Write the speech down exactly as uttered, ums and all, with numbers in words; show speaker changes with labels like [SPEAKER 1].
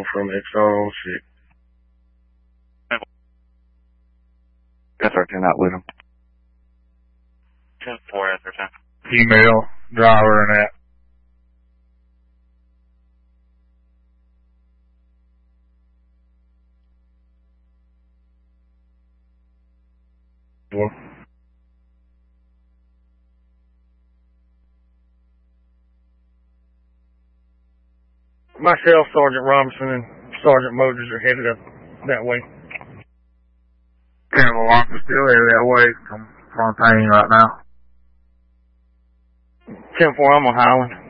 [SPEAKER 1] from X R oh six.
[SPEAKER 2] Yes, sir, ten out with him.
[SPEAKER 3] ten four, yes, sir, ten.
[SPEAKER 4] Email, driver, and that.
[SPEAKER 1] Myself, Sergeant Robinson, and Sergeant Moses are headed up that way.
[SPEAKER 4] Campbell, I'm still headed that way from Fontaine right now.
[SPEAKER 1] ten four, I'm on Highland.